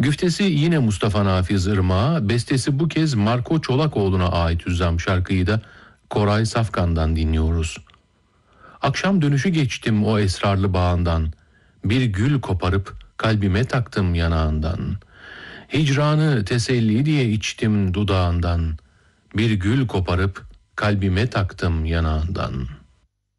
Güftesi yine Mustafa Nafiz Irmak'a, bestesi bu kez Marko Çolakoğlu'na ait Hüzzam şarkıyı da Koray Safkan'dan dinliyoruz. Akşam dönüşü geçtim o esrarlı bağından, bir gül koparıp kalbime taktım yanağından. Hicranı teselli diye içtim dudağından, bir gül koparıp kalbime taktım yanağından.''